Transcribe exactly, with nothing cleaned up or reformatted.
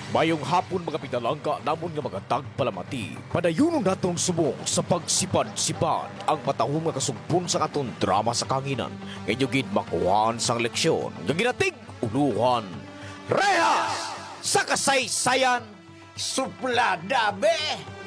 Mayong hapon mga pinalangga namon nga mga tagpalamati. Padayunon natong subong sa pagsipad-sipad ang patahong nga kasugbon sa katon drama sa kanginan. Ngayon gid makuhaan sang leksyon nga ginatig uluhan. Rehas sa kasaysayan Suplada, be!